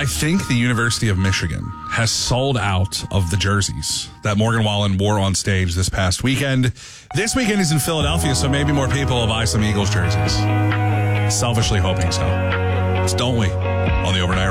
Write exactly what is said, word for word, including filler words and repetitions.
I think the University of Michigan has sold out of the jerseys that Morgan Wallen wore on stage this past weekend. This weekend is in Philadelphia, so maybe more people will buy some Eagles jerseys. Selfishly hoping so. Don't we? On the Overnight